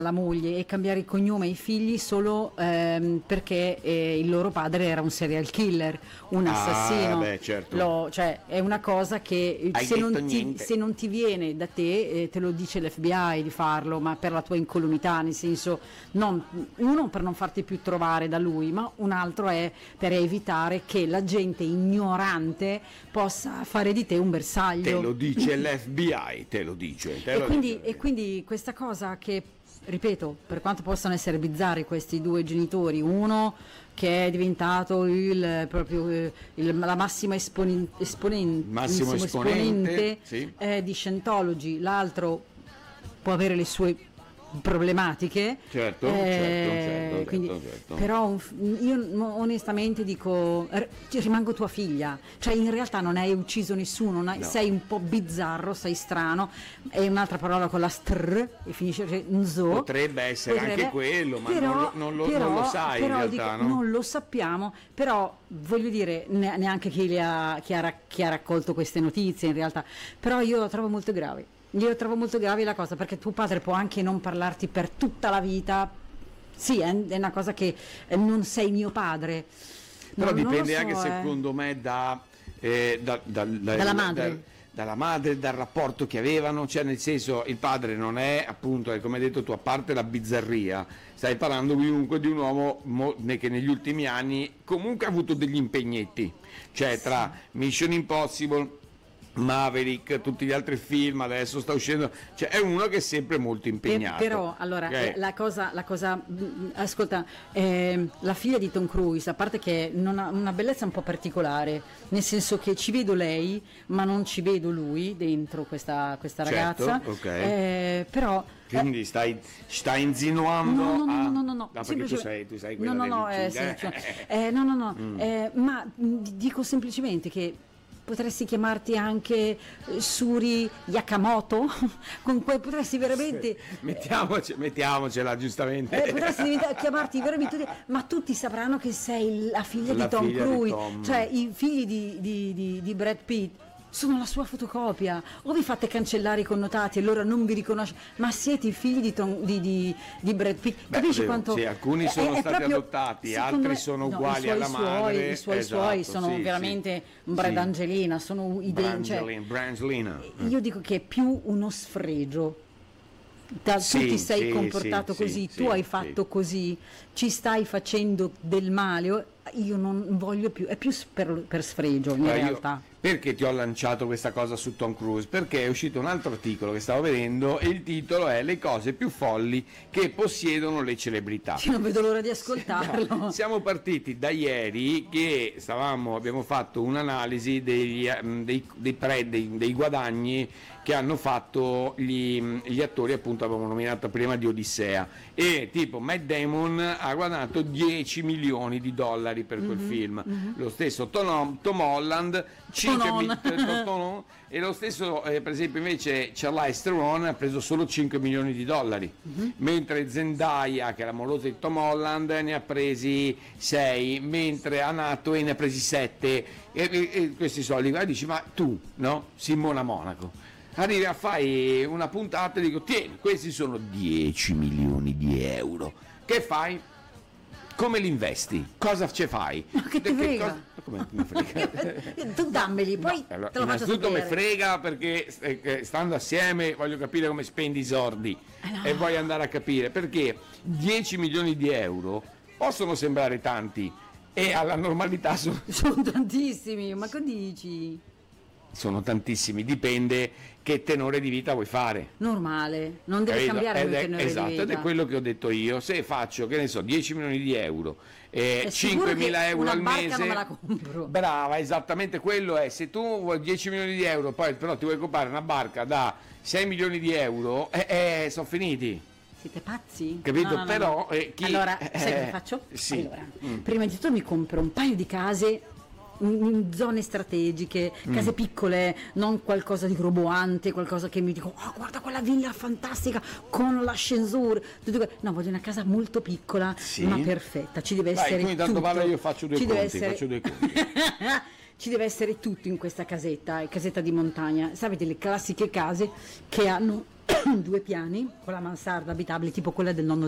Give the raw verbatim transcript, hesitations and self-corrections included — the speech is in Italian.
la moglie e cambiare il cognome ai figli solo ehm, perché eh, il loro padre era un serial killer, un assassino. Ah, beh, certo. Lo, cioè, è una cosa che Hai se detto non, ti, niente. se non ti viene da te, eh, te lo dice l'F B I di farlo, ma per la tua incolumità, nel senso, non, uno per non farti più trovare da lui, ma un altro è per evitare che la gente ignorante possa fare di te un bersaglio. Te lo dice l'F B I, te lo dice. Te E lo quindi, dice. e quindi questa cosa che, ripeto, per quanto possano essere bizzarri questi due genitori, uno che è diventato il, proprio, eh, il- la massima esponen- esponen- Massimo massimo esponente, sì. eh, di Scientology, l'altro può avere le sue problematiche. Certo, eh, certo, certo, quindi, certo, certo. però un f- io no- onestamente dico r- rimango tua figlia, cioè in realtà non hai ucciso nessuno, non hai- No. sei un po' bizzarro, sei strano, è un'altra parola con la str e finisce cioè, nzo. Potrebbe essere anche quello, ma non lo- non lo- non lo sai in però realtà, dico, no? non lo sappiamo, però voglio dire ne- neanche chi, le ha, chi, ha, ra- chi ha raccolto queste notizie in realtà, però io lo trovo molto grave. Io trovo molto grave la cosa perché tuo padre può anche non parlarti per tutta la vita. Sì, è, è una cosa che eh, non sei mio padre. Però Non- non lo dipende so, anche eh. secondo me da, eh, da- da- da- Dalla da- madre. dalla madre, dal rapporto che avevano, cioè nel senso il padre non è appunto, è come hai detto tu, a parte la bizzarria, stai parlando comunque di un uomo mo- ne- che negli ultimi anni comunque ha avuto degli impegnetti, cioè tra Mission Impossible, Maverick, tutti gli altri film, adesso sta uscendo, cioè è uno che è sempre molto Per- impegnato. però allora Ok? la cosa, la cosa mh, ascolta, ehm, la figlia di Tom Cruise, a parte che non ha una bellezza un po' particolare, nel senso che ci vedo lei ma non ci vedo lui dentro questa, questa Certo, ragazza, ok. eh, però Quindi stai, stai insinuando No, no, no, a... no, no, no, perché tu semplice- sei, tu sei quella no, no, no, del- eh, sì, cioè, eh, no, no, no, Mm. eh, ma mh, dico semplicemente che potresti chiamarti anche eh, Suri Yakamoto, con cui potresti veramente... Mettiamoci, mettiamocela giustamente. Eh, potresti diventare- chiamarti veramente tutti, ma tutti sapranno che sei la figlia La di Tom figlia di Cruise, Tom. cioè i figli di, di- di- di Brad Pitt sono la sua fotocopia, o vi fate cancellare i connotati e allora non vi riconosce, ma siete i figli di, Tom- di- di- di Brad Pitt. Beh, Capisci oddio, quanto sì, alcuni sono stati proprio- adottati, secondo altri me- sono no, uguali i suoi alla suoi, madre. i suoi Esatto, suoi sono sì, veramente sì. un Brad Sì. Angelina, sono identici. Brangelina, Brangelina. Io dico che è più uno sfregio. Da, Sì, tu ti sei sì, comportato sì, così, sì, tu sì, hai fatto sì. così, ci stai facendo del male, io non voglio più, è più per, per sfregio in Allora, io- realtà. perché ti ho lanciato questa cosa su Tom Cruise? Perché è uscito un altro articolo che stavo vedendo e il titolo è Le cose più folli che possiedono le celebrità. Io non vedo l'ora di ascoltarlo. No, siamo partiti da ieri che stavamo, abbiamo fatto un'analisi degli, ehm, dei, dei, pre, dei, dei guadagni che hanno fatto gli, gli attori, appunto avevamo nominato prima di Odissea, e tipo Matt Damon ha guadagnato dieci milioni di dollari per quel film, lo stesso Tom, Tom Holland cinque Tonon. mi- Tonon, e lo stesso eh, per esempio invece Charlize Theron ha preso solo cinque milioni di dollari, mentre Zendaya, che è la morosa di Tom Holland, ne ha presi sei, mentre Anne Hathaway ne ha presi sette, e, e- e questi soldi qua dici, ma tu, no? Simona Monaco arrivi a fare una puntata e dico, tieni, questi sono dieci milioni di euro, che fai? Come li investi? Cosa ci fai? Ma che ti Che frega? cosa- Come mi frega? Tu dammeli, poi No, allora, te lo faccio innanzitutto mi sapere. frega perché eh, che stando assieme voglio capire come spendi i sordi, Eh no. e voglio andare a capire perché dieci milioni di euro possono sembrare tanti e alla normalità sono, Sono tantissimi, ma che dici? sono tantissimi, dipende che tenore di vita vuoi fare. Normale, non deve Capito? cambiare Ed quel è- tenore esatto, di ed vita. è quello che ho detto io. Se faccio, che ne so, dieci milioni di euro, eh, È sicuro cinquemila che euro una al barca mese, non me la compro. brava, esattamente quello è. Se tu vuoi dieci milioni di euro, poi però ti vuoi comprare una barca da sei milioni di euro, eh, eh, sono finiti. Siete pazzi? Capito? No, no, no, Però, no. eh, chi- Allora, eh, sai che faccio? sì. Allora, Mm. prima di tutto mi compro un paio di case in in zone strategiche, Mm. case piccole, non qualcosa di roboante, qualcosa che mi dico, oh guarda quella villa fantastica con l'ascensore, tutte que- no, voglio una casa molto piccola, Sì. ma perfetta, ci deve Vai, essere tu intanto tutto. parla, io faccio due Ci deve conti, essere- faccio due conti. Ci deve essere tutto in questa casetta, è casetta di montagna, sapete le classiche case che hanno due piani con la mansarda abitabile tipo quella del nonno